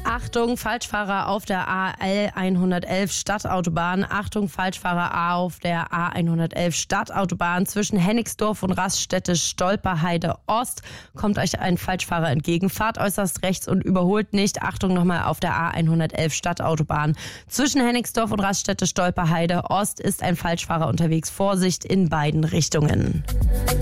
Achtung, Falschfahrer auf der AL 111 Stadtautobahn. Achtung, Falschfahrer auf der A111 Stadtautobahn zwischen Hennigsdorf und Raststätte Stolperheide Ost. Kommt euch ein Falschfahrer entgegen, fahrt äußerst rechts und überholt nicht. Achtung nochmal auf der A111 Stadtautobahn. Zwischen Hennigsdorf und Raststätte Stolperheide Ost ist ein Falschfahrer unterwegs. Vorsicht in beiden Richtungen.